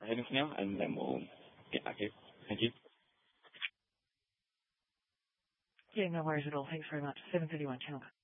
anything else, and then we'll get back to you. Thank you. Yeah, no worries at all. Thanks very much. 7:31 channel.